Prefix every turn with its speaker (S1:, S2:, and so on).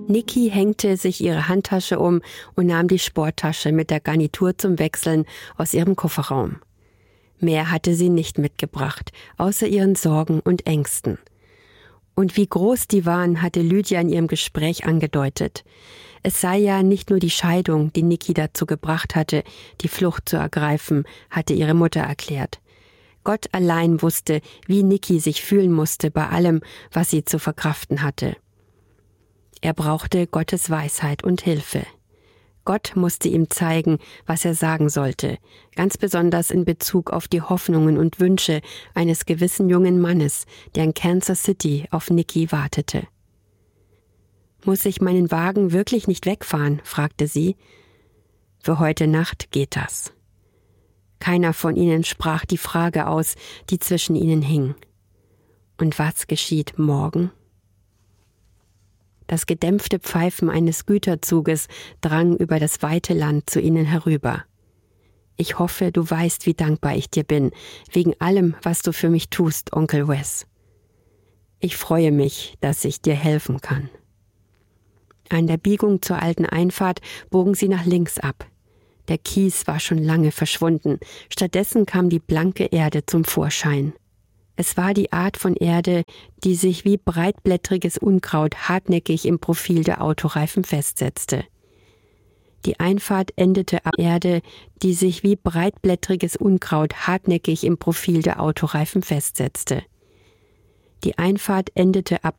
S1: Niki hängte sich ihre Handtasche um und nahm die Sporttasche mit der Garnitur zum Wechseln aus ihrem Kofferraum. Mehr hatte sie nicht mitgebracht, außer ihren Sorgen und Ängsten. Und wie groß die waren, hatte Lydia in ihrem Gespräch angedeutet. Es sei ja nicht nur die Scheidung, die Niki dazu gebracht hatte, die Flucht zu ergreifen, hatte ihre Mutter erklärt. Gott allein wusste, wie Niki sich fühlen musste bei allem, was sie zu verkraften hatte. Er brauchte Gottes Weisheit und Hilfe. Gott musste ihm zeigen, was er sagen sollte, ganz besonders in Bezug auf die Hoffnungen und Wünsche eines gewissen jungen Mannes, der in Kansas City auf Niki wartete. »Muss ich meinen Wagen wirklich nicht wegfahren?« fragte sie. »Für heute Nacht geht das.« Keiner von ihnen sprach die Frage aus, die zwischen ihnen hing. Und was geschieht morgen? Das gedämpfte Pfeifen eines Güterzuges drang über das weite Land zu ihnen herüber. »Ich hoffe, du weißt, wie dankbar ich dir bin, wegen allem, was du für mich tust, Onkel Wes. Ich freue mich, dass ich dir helfen kann.« An der Biegung zur alten Einfahrt bogen sie nach links ab. Der Kies war schon lange verschwunden, stattdessen kam die blanke Erde zum Vorschein. Es war die Art von Erde, die sich wie breitblättriges Unkraut hartnäckig im Profil der Autoreifen festsetzte. Die Einfahrt endete ab Erde, die sich wie breitblättriges Unkraut hartnäckig im Profil der Autoreifen festsetzte. Die Einfahrt endete ab